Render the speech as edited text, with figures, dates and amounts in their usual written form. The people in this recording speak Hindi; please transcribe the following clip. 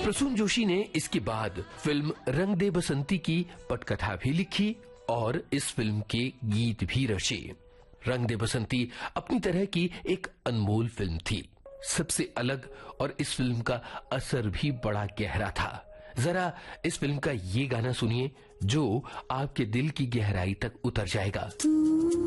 प्रसून जोशी ने इसके बाद फिल्म रंग दे बसंती की पटकथा भी लिखी और इस फिल्म के गीत भी रचे। रंग दे बसंती अपनी तरह की एक अनमोल फिल्म थी, सबसे अलग, और इस फिल्म का असर भी बड़ा गहरा था। जरा इस फिल्म का ये गाना सुनिए जो आपके दिल की गहराई तक उतर जाएगा।